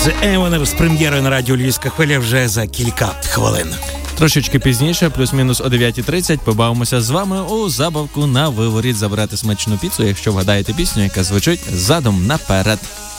Еванер з прем'єрою на радіо Львівська хвиля вже за кілька хвилин. Трошечки пізніше, плюс-мінус о 9:30, побавимося з вами у забавку на виворіт забрати смачну піцу, якщо вгадаєте пісню, яка звучить задом наперед.